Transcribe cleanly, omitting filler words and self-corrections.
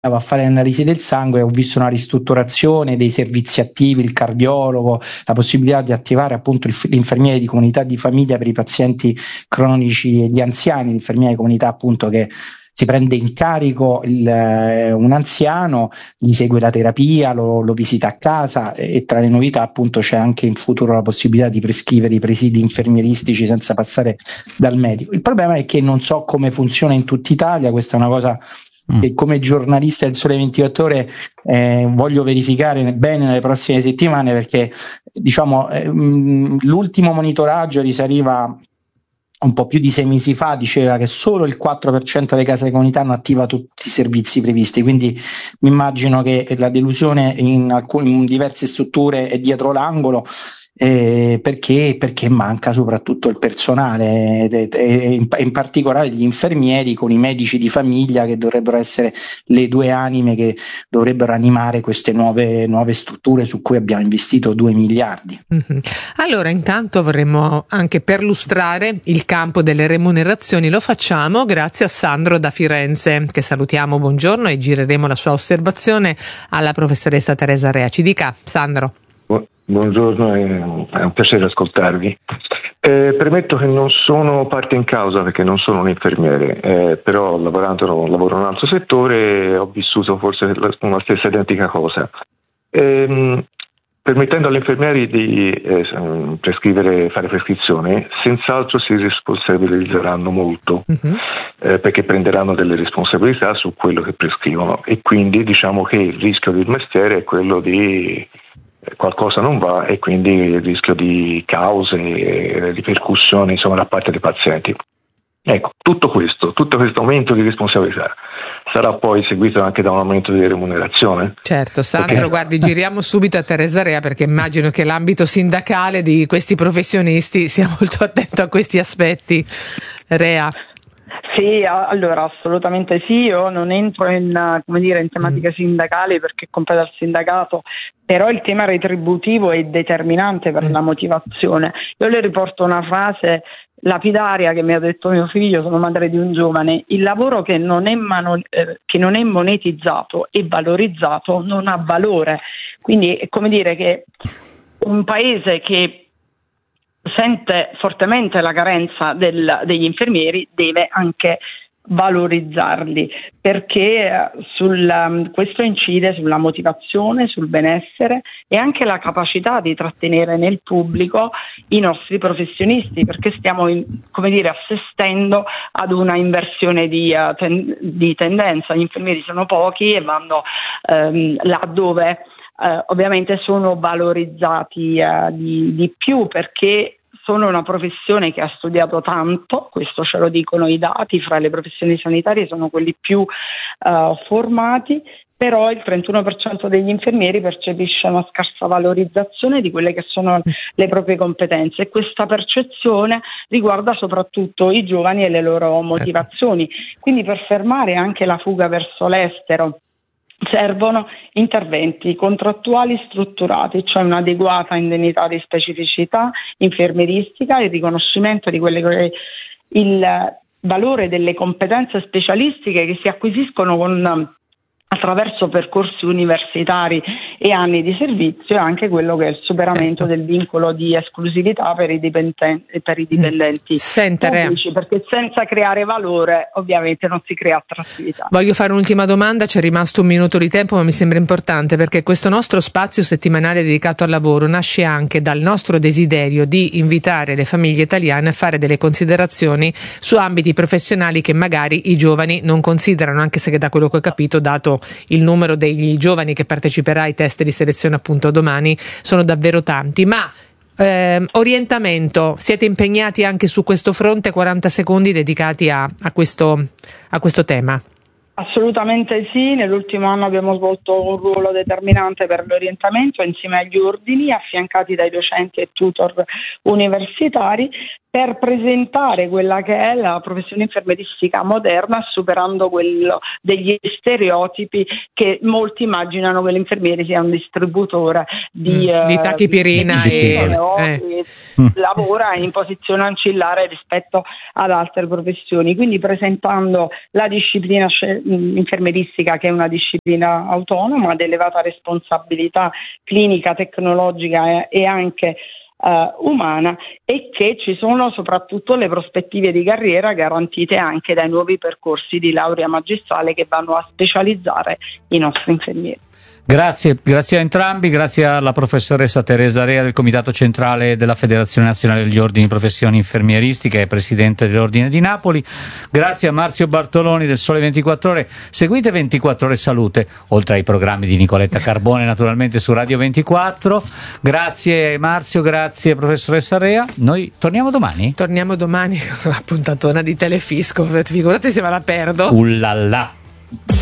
a fare analisi del sangue, ho visto una ristrutturazione dei servizi attivi, il cardiologo, la possibilità di attivare appunto l'infermiere di comunità di famiglia per i pazienti cronici e gli anziani, l'infermiere di comunità appunto che si prende in carico un anziano, gli segue la terapia, lo visita a casa, e tra le novità appunto c'è anche in futuro la possibilità di prescrivere i presidi infermieristici senza passare dal medico. Il problema è che non so come funziona in tutta Italia, questa è una cosa che come giornalista del Sole 24 Ore voglio verificare bene nelle prossime settimane, perché diciamo l'ultimo monitoraggio risaliva un po' più di 6 mesi fa, diceva che solo il 4% delle case di comunità hanno attivato tutti i servizi previsti, quindi mi immagino che la delusione in diverse strutture è dietro l'angolo, perché manca soprattutto il personale, e in particolare gli infermieri con i medici di famiglia, che dovrebbero essere le due anime che dovrebbero animare queste nuove strutture su cui abbiamo investito 2 miliardi. Allora, intanto vorremmo anche perlustrare il campo delle remunerazioni. Lo facciamo grazie a Sandro da Firenze, che salutiamo, buongiorno, e gireremo la sua osservazione alla professoressa Teresa Rea. Ci dica, Sandro. Buongiorno, è un piacere ascoltarvi. Premetto che non sono parte in causa perché non sono un infermiere, però lavoro in un altro settore e ho vissuto forse una stessa identica cosa. Permettendo agli infermieri di fare prescrizione, senz'altro si responsabilizzeranno molto, perché prenderanno delle responsabilità su quello che prescrivono, e quindi diciamo che il rischio del mestiere è quello di qualcosa non va, e quindi il rischio di cause, ripercussioni insomma da parte dei pazienti. Ecco, tutto questo aumento di responsabilità sarà poi seguito anche da un aumento di remunerazione? Certo, Sandro, guardi, giriamo subito a Teresa Rea, perché immagino che l'ambito sindacale di questi professionisti sia molto attento a questi aspetti. Rea. Sì, allora assolutamente sì, io non entro in tematiche sindacali perché compete al sindacato, però il tema retributivo è determinante per la motivazione. Io le riporto una frase lapidaria che mi ha detto mio figlio, sono madre di un giovane: il lavoro che non è monetizzato e valorizzato non ha valore. Quindi è come dire che un paese che sente fortemente la carenza degli infermieri deve anche valorizzarli, perché questo incide sulla motivazione, sul benessere e anche la capacità di trattenere nel pubblico i nostri professionisti, perché stiamo assistendo ad una inversione di tendenza. Gli infermieri sono pochi e vanno laddove ovviamente sono valorizzati di più, perché sono una professione che ha studiato tanto, questo ce lo dicono i dati, fra le professioni sanitarie sono quelli più formati, però il 31% degli infermieri percepisce una scarsa valorizzazione di quelle che sono le proprie competenze, e questa percezione riguarda soprattutto i giovani e le loro motivazioni. Quindi per fermare anche la fuga verso l'estero servono interventi contrattuali strutturati, cioè un'adeguata indennità di specificità infermieristica, il riconoscimento di il valore delle competenze specialistiche che si acquisiscono attraverso percorsi universitari e anni di servizio, e anche quello che è il superamento del vincolo di esclusività per i dipendenti pubblici, perché senza creare valore ovviamente non si crea attrattività. Voglio fare un'ultima domanda, c'è rimasto un minuto di tempo, ma mi sembra importante, perché questo nostro spazio settimanale dedicato al lavoro nasce anche dal nostro desiderio di invitare le famiglie italiane a fare delle considerazioni su ambiti professionali che magari i giovani non considerano, anche se da quello che ho capito, dato il numero degli giovani che parteciperà ai test di selezione appunto domani, sono davvero tanti. Ma orientamento, siete impegnati anche su questo fronte? 40 secondi dedicati a questo tema. Assolutamente sì, nell'ultimo anno abbiamo svolto un ruolo determinante per l'orientamento insieme agli ordini, affiancati dai docenti e tutor universitari, per presentare quella che è la professione infermieristica moderna, superando quello degli stereotipi che molti immaginano che l'infermiere sia un distributore di tachipirina e lavora in posizione ancillare rispetto ad altre professioni. Quindi presentando la disciplina infermieristica, che è una disciplina autonoma ad elevata responsabilità clinica, tecnologica e anche umana, e che ci sono soprattutto le prospettive di carriera garantite anche dai nuovi percorsi di laurea magistrale che vanno a specializzare i nostri infermieri. Grazie a entrambi, grazie alla professoressa Teresa Rea del Comitato Centrale della Federazione Nazionale degli Ordini Professioni Infermieristiche e Presidente dell'Ordine di Napoli, grazie a Marzio Bartoloni del Sole 24 Ore. Seguite 24 Ore Salute, oltre ai programmi di Nicoletta Carbone naturalmente su Radio 24. Grazie Marzio, grazie professoressa Rea. Noi torniamo domani? Torniamo domani con la puntatona di Telefisco, figurate se me la perdo. Ullala.